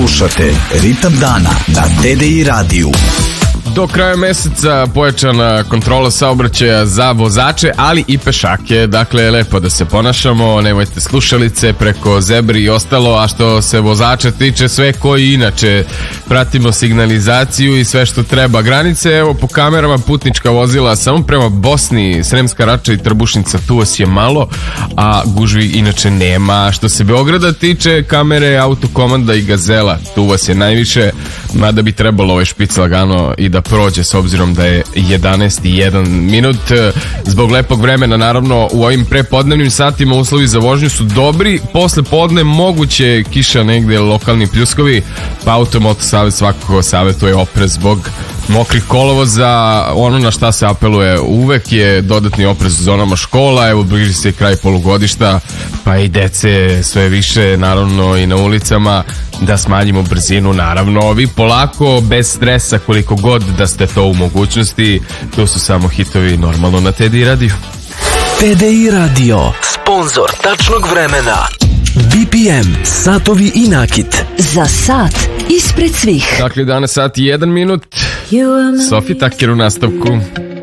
Slušate Ritam dana na TDI radiju. Do kraja meseca pojačana kontrola saobraćaja za vozače, ali i pešake. Dakle, lepo da se ponašamo, nemojte slušalice preko zebri i ostalo, a što se vozača tiče, sve koji inače pratimo signalizaciju i sve što treba. Granice, evo po kamerama, putnička vozila samo prema Bosni, Sremska Rača i Trbušnica, tu vas je malo, a gužvi inače nema. Što se Beograda tiče, kamere, autokomanda i Gazela, tu vas je najviše, mada bi trebalo ovaj špic lagano i da prođe s obzirom da je 11:01 minut. Zbog lepog vremena, naravno, u ovim prepodnevnim satima uslovi za vožnju su dobri. Posle podne moguće kiša negde, lokalni pljuskovi, pa Automoto Savez svakako savjetuje oprez zbog mokrih kolovoza. Ono na šta se apeluje uvek je dodatni oprez u zonama škola. Evo, bliži se kraj polugodišta, pa i dece sve više, naravno, i na ulicama, da smanjimo brzinu, naravno. Vi polako, bez stresa, koliko god da ste to u mogućnosti. To su samo hitovi, normalno, na TDI radiju. TDI radio, sponzor tačnog vremena. BPM, satovi i nakit. Za sat ispred svih. Dakle, danas sat i 1 minut. Sofi Taker u nastavku.